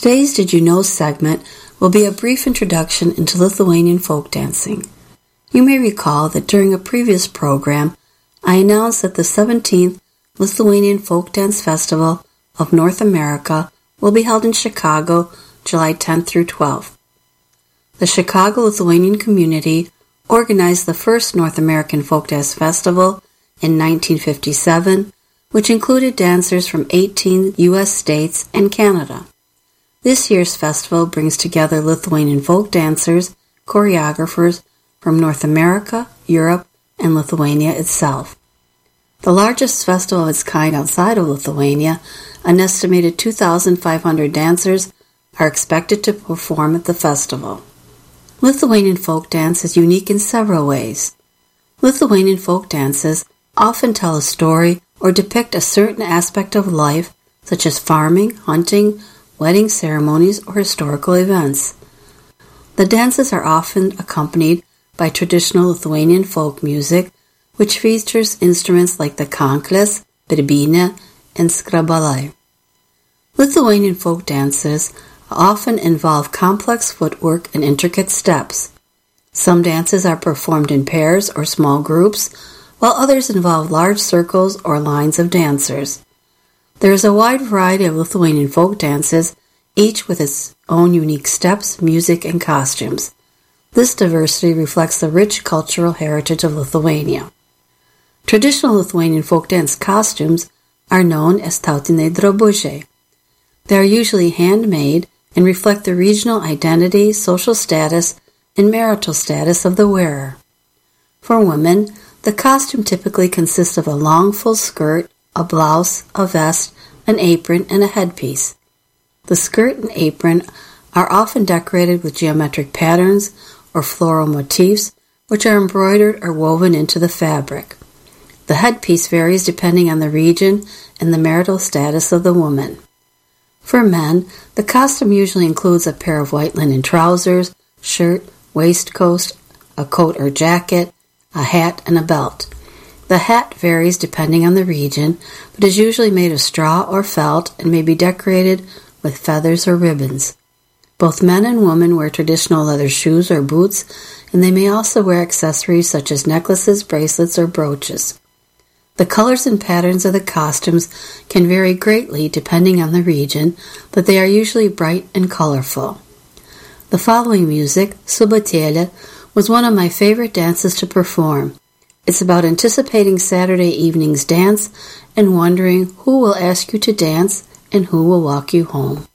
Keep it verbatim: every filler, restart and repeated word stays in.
Today's Did You Know segment will be a brief introduction into Lithuanian folk dancing. You may recall that during a previous program, I announced that the seventeenth Lithuanian Folk Dance Festival of North America will be held in Chicago, July tenth through twelfth. The Chicago Lithuanian community organized the first North American Folk Dance Festival in nineteen fifty-seven, which included dancers from eighteen U S states and Canada. This year's festival brings together Lithuanian folk dancers, choreographers from North America, Europe, and Lithuania itself. The largest festival of its kind outside of Lithuania, an estimated two thousand five hundred dancers are expected to perform at the festival. Lithuanian folk dance is unique in several ways. Lithuanian folk dances often tell a story or depict a certain aspect of life, such as farming, hunting, wedding ceremonies, or historical events. The dances are often accompanied by traditional Lithuanian folk music, which features instruments like the kankles, birbynė, and skrabalai. Lithuanian folk dances often involve complex footwork and intricate steps. Some dances are performed in pairs or small groups, while others involve large circles or lines of dancers. There is a wide variety of Lithuanian folk dances, each with its own unique steps, music, and costumes. This diversity reflects the rich cultural heritage of Lithuania. Traditional Lithuanian folk dance costumes are known as tautiniai drabužiai. They are usually handmade and reflect the regional identity, social status, and marital status of the wearer. For women, the costume typically consists of a long full skirt, a blouse, a vest, an apron, and a headpiece. The skirt and apron are often decorated with geometric patterns or floral motifs, which are embroidered or woven into the fabric. The headpiece varies depending on the region and the marital status of the woman. For men, the costume usually includes a pair of white linen trousers, shirt, waistcoat, a coat or jacket, a hat, and a belt. The hat varies depending on the region, but is usually made of straw or felt and may be decorated with feathers or ribbons. Both men and women wear traditional leather shoes or boots, and they may also wear accessories such as necklaces, bracelets, or brooches. The colors and patterns of the costumes can vary greatly depending on the region, but they are usually bright and colorful. The following music, Subatėlė, was one of my favorite dances to perform. It's about anticipating Saturday evening's dance and wondering who will ask you to dance and who will walk you home.